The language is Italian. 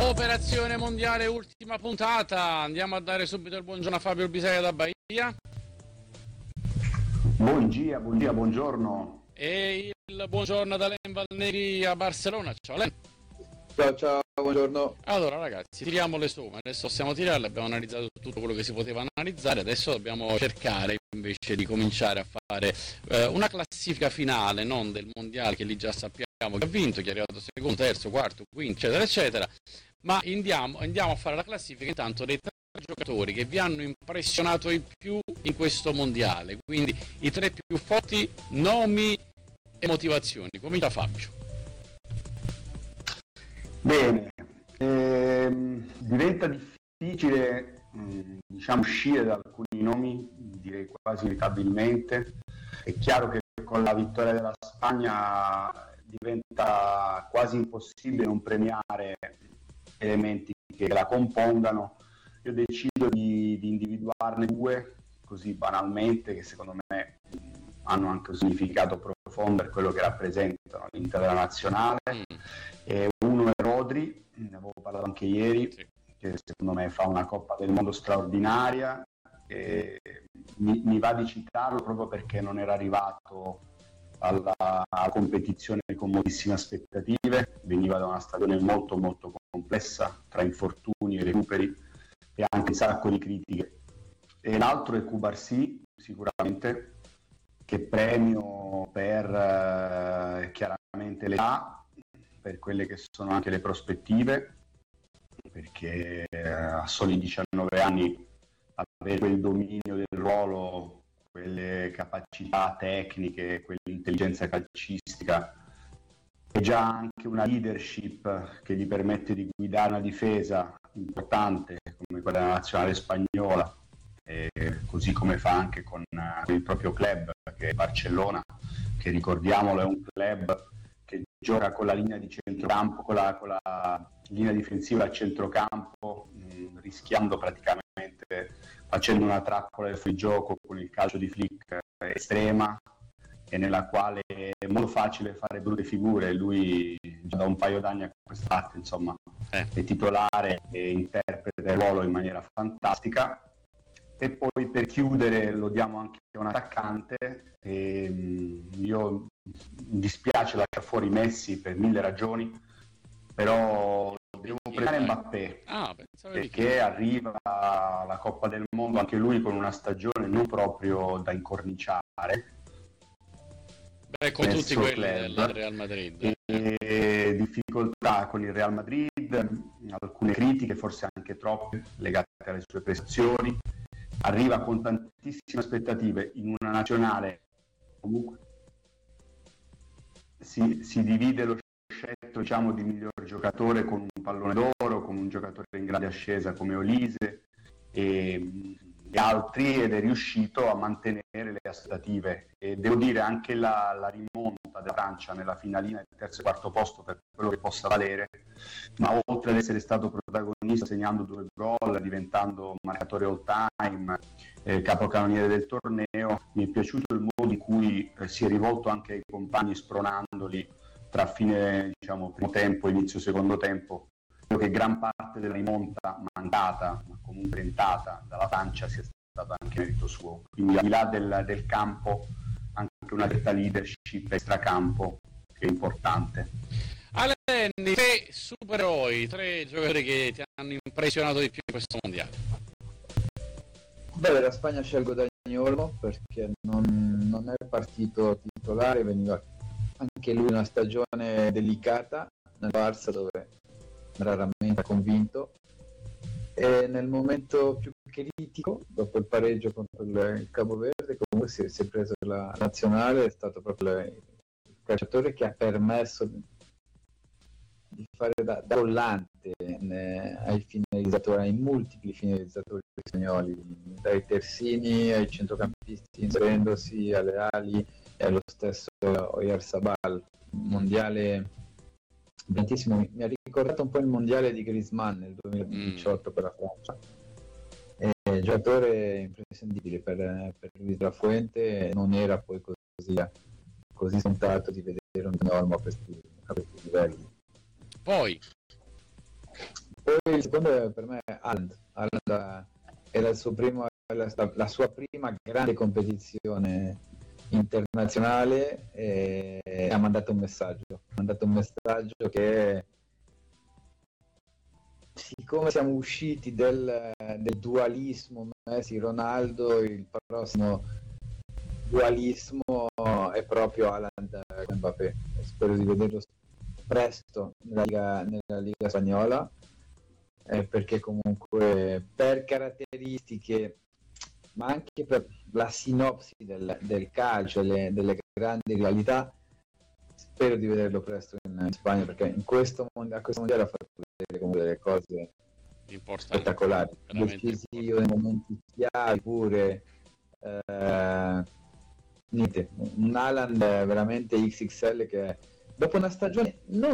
Operazione mondiale, ultima puntata. Andiamo a dare subito il buongiorno a Fabio Bisaglia da Bahia. Buongiorno. E il buongiorno da Len Valneri a Barcellona. Ciao Len. Ciao, buongiorno. Allora ragazzi, tiriamo le somme, adesso possiamo tirarle, abbiamo analizzato tutto quello che si poteva analizzare, adesso dobbiamo cercare invece di cominciare a fare una classifica finale, non del mondiale che lì già sappiamo che ha vinto, chi è arrivato secondo, terzo, quarto, quinto, eccetera, eccetera, ma andiamo a fare la classifica intanto dei tre giocatori che vi hanno impressionato di più in questo mondiale, quindi i tre più forti nomi e motivazioni. Comincia Fabio. Bene, diventa difficile uscire da alcuni nomi, direi quasi inevitabilmente. È chiaro che con la vittoria della Spagna diventa quasi impossibile non premiare elementi che la compondano. Io decido di individuarne due, così banalmente, che secondo me hanno anche un significato profondo per quello che rappresentano all'interno della nazionale. Uno è Rodri, ne avevo parlato anche ieri, sì, che secondo me fa una Coppa del Mondo straordinaria, e mi va di citarlo proprio perché non era arrivato alla competizione con moltissime aspettative, veniva da una stagione molto molto complessa, tra infortuni e recuperi e anche un sacco di critiche. E l'altro è Cubarsí, sicuramente, che premio per chiaramente l'età, per quelle che sono anche le prospettive, perché a soli 19 anni avere quel dominio del ruolo, quelle capacità tecniche, quell'intelligenza calcistica e già anche una leadership che gli permette di guidare una difesa importante come quella della nazionale spagnola, così come fa anche con il proprio club che è Barcellona, che ricordiamolo è un club che gioca con la linea di centrocampo, con la linea difensiva al centrocampo, rischiando praticamente, facendo una trappola del fuorigioco con il calcio di Flick estrema, e nella quale è molto facile fare brutte figure. Lui già da un paio d'anni a questa parte, insomma, è titolare e interpreta il ruolo in maniera fantastica. E poi per chiudere lo diamo anche a un attaccante, io mi dispiace lasciare fuori Messi per mille ragioni, però devo premiare Mbappé, perché arriva alla Coppa del Mondo anche lui con una stagione non proprio da incorniciare, con tutti quelli del Real Madrid, e difficoltà con il Real Madrid, alcune critiche forse anche troppe legate alle sue prestazioni. Arriva con tantissime aspettative in una nazionale, comunque si divide lo scettro, diciamo, di miglior giocatore con un pallone d'oro, con un giocatore in grande ascesa come Olise e altri, ed è riuscito a mantenere le aspettative. E devo dire anche la rimonta della Francia nella finalina del terzo e quarto posto, per quello che possa valere, ma oltre ad essere stato protagonista segnando 2 gol, diventando marcatore all time, capocannoniere del torneo, mi è piaciuto il modo in cui si è rivolto anche ai compagni spronandoli tra fine, diciamo, primo tempo e inizio secondo tempo. Credo che gran parte della rimonta mancata, ma comunque tentata dalla Francia, sia stato anche merito suo. Quindi al di là del campo, anche una certa leadership extracampo che è importante. Alenni, 3 supereroi, 3 giocatori che ti hanno impressionato di più in questo mondiale. Beh, della Spagna scelgo Dani Olmo perché non è partito titolare, veniva anche lui una stagione delicata nel Barça, dove raramente ha convinto, e nel momento più critico, dopo il pareggio contro il Cabo Verde, comunque si è preso la nazionale, è stato proprio il calciatore che ha permesso di fare da collante ai finalizzatori, ai multipli finalizzatori spagnoli, dai terzini ai centrocampisti, inserendosi alle ali e allo stesso Oyarzabal. Mondiale tantissimo, mi ha ricordato un po' il mondiale di Griezmann nel 2018 per la Francia. È giocatore imprescindibile per Luis de la Fuente, non era poi così scontato di vedere un Olmo a questi livelli. Poi poi il secondo per me è Haaland. Haaland era il suo primo, la sua prima grande competizione internazionale e ha mandato un messaggio. Che siccome siamo usciti del dualismo Messi-Ronaldo, il prossimo dualismo è proprio Haaland con Mbappé. Spero di vederlo presto nella Liga spagnola, perché comunque per caratteristiche, ma anche per la sinopsi del calcio, delle grandi rivalità, spero di vederlo presto in Spagna, perché a questo mondiale ha fatto vedere comunque delle cose spettacolari, decisive nei momenti chiave pure. Niente, un Haaland veramente XXL che dopo una stagione non